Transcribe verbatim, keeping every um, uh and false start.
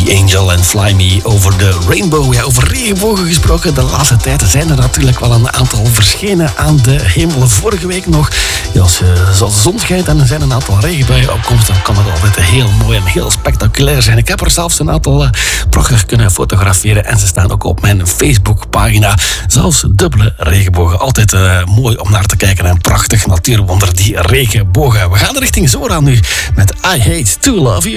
The Angel en Fly Me Over the Rainbow. Ja, over regenbogen gesproken. De laatste tijd zijn er natuurlijk wel een aantal verschenen aan de hemel. Vorige week nog, ja, als, uh, als de zon schijnt en er zijn een aantal regenbuien opkomst, dan kan dat altijd heel mooi en heel spectaculair zijn. Ik heb er zelfs een aantal uh, prachtig kunnen fotograferen en ze staan ook op mijn Facebookpagina. Zelfs dubbele regenbogen. Altijd uh, mooi om naar te kijken en prachtig natuurwonder, die regenbogen. We gaan richting Zora nu met I Hate to Love You.